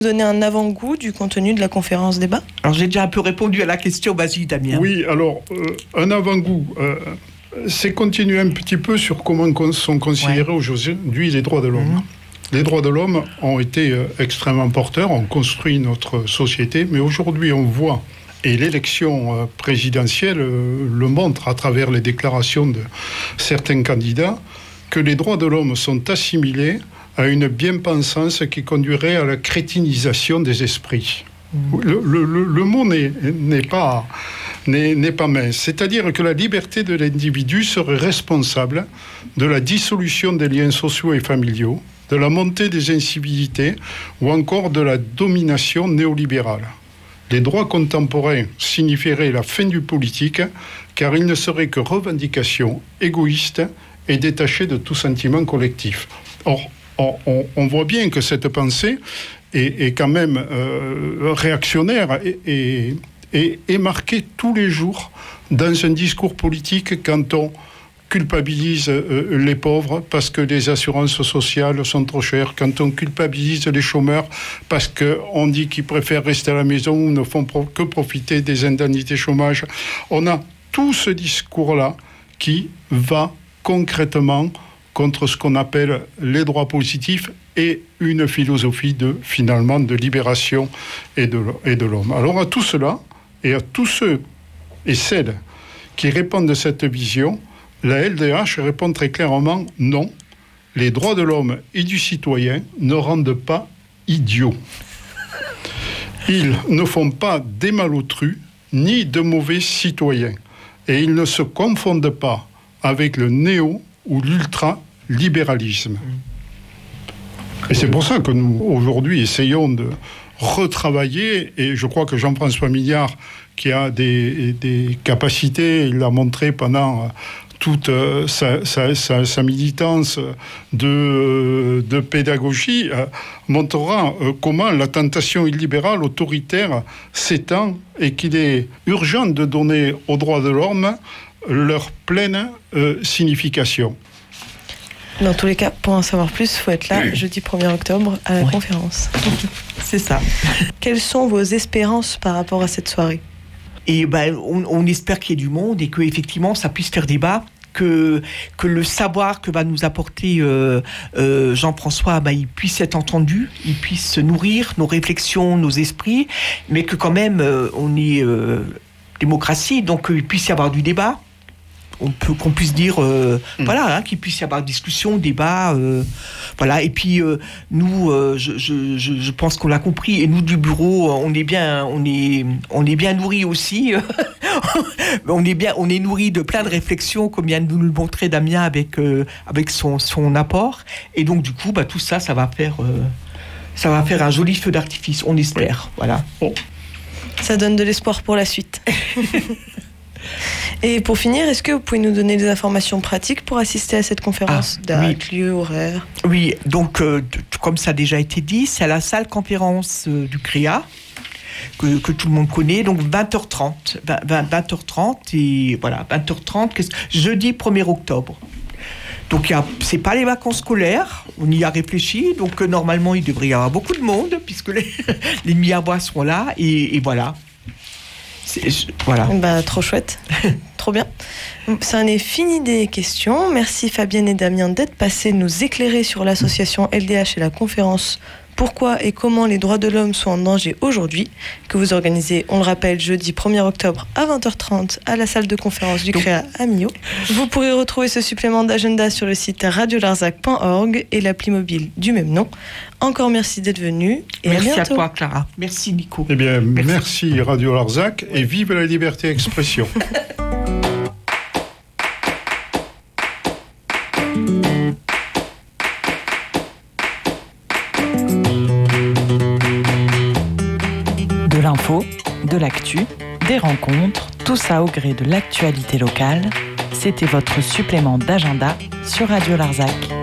Donner un avant-goût du contenu de la conférence débat. Alors j'ai déjà un peu répondu à la question, vas-y Damien. Oui, alors un avant-goût, c'est continuer un petit peu sur comment sont considérés aujourd'hui les droits de l'homme. Les droits de l'homme ont été extrêmement porteurs, ont construit notre société, mais aujourd'hui on voit, et l'élection présidentielle le montre à travers les déclarations de certains candidats, que les droits de l'homme sont assimilés à une bien-pensance qui conduirait à la crétinisation des esprits. Le mot n'est pas mince. C'est-à-dire que la liberté de l'individu serait responsable de la dissolution des liens sociaux et familiaux, de la montée des incivilités ou encore de la domination néolibérale. Les droits contemporains signifieraient la fin du politique, car ils ne seraient que revendications égoïstes et détachées de tout sentiment collectif. Or, on voit bien que cette pensée est quand même réactionnaire et marquée tous les jours dans un discours politique quand on culpabilise les pauvres parce que les assurances sociales sont trop chères, quand on culpabilise les chômeurs parce qu'on dit qu'ils préfèrent rester à la maison ou ne font que profiter des indemnités chômage. On a tout ce discours-là qui va concrètement contre ce qu'on appelle les droits positifs et une philosophie de libération et de l'homme. Alors à tout cela, et à tous ceux et celles qui répondent de cette vision, la LDH répond très clairement non. Les droits de l'homme et du citoyen ne rendent pas idiots. Ils ne font pas des malotrus ni de mauvais citoyens. Et ils ne se confondent pas avec le néo ou l'ultralibéralisme. Et c'est pour ça que nous, aujourd'hui, essayons de retravailler, et je crois que Jean-François Milliard, qui a des capacités, il l'a montré pendant toute sa militance de pédagogie, montrera comment la tentation illibérale, autoritaire, s'étend et qu'il est urgent de donner aux droits de l'homme leur pleine signification. Dans tous les cas, pour en savoir plus, il faut être là jeudi 1er octobre à la conférence. C'est ça. Quelles sont vos espérances par rapport à cette soirée ? Et on espère qu'il y ait du monde et que effectivement ça puisse faire débat, que le savoir que va nous apporter Jean-François, il puisse être entendu, il puisse nourrir nos réflexions, nos esprits, mais que quand même on est démocratie, donc il puisse y avoir du débat. Qu'on puisse dire qu'il puisse y avoir discussion, débat, et puis nous je pense qu'on l'a compris, et nous du bureau on est bien nourris aussi. on est nourris de plein de réflexions comme vient de nous le montrer Damien avec son apport, et donc du coup tout ça va faire un joli feu d'artifice, on espère. Voilà. Ça donne de l'espoir pour la suite. Et pour finir, est-ce que vous pouvez nous donner des informations pratiques pour assister à cette conférence ? Date, lieu, horaire ? Oui, donc comme ça a déjà été dit, c'est à la salle conférence du CREA, que tout le monde connaît, donc 20h30. 20h30, et voilà, 20h30, jeudi 1er octobre. Donc c'est pas les vacances scolaires, on y a réfléchi, donc normalement il devrait y avoir beaucoup de monde, puisque les mi-avois seront là, et voilà. Voilà. Trop chouette, trop bien. Ça en est fini des questions. Merci Fabienne et Damien d'être passés nous éclairer sur l'association LDH et la conférence Pourquoi et comment les droits de l'homme sont en danger aujourd'hui, que vous organisez, on le rappelle, jeudi 1er octobre à 20h30 à la salle de conférence du CREA à Millau. Vous pourrez retrouver ce supplément d'agenda sur le site radiolarzac.org et l'appli mobile du même nom. Encore merci d'être venu et merci à bientôt. À toi Clara. Merci Nico. Eh bien, merci Radio Larzac et vive la liberté d'expression. De l'info, de l'actu, des rencontres, tout ça au gré de l'actualité locale. C'était votre supplément d'agenda sur Radio Larzac.